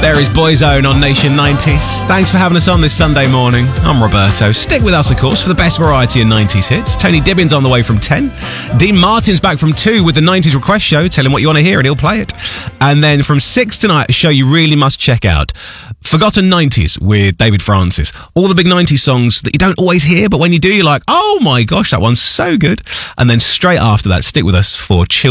There is Boyzone on Nation 90s. Thanks for having us on this Sunday morning. I'm Roberto. Stick with us, of course, for the best variety of 90s hits. Tony Dibbins on the way from 10. Dean Martin's back from 2 with the 90s Request Show. Tell him what you want to hear and he'll play it. And then from 6 tonight, a show you really must check out. Forgotten 90s with David Francis. All the big 90s songs that you don't always hear, but when you do, you're like, oh my gosh, that one's so good. And then straight after that, stick with us for Children.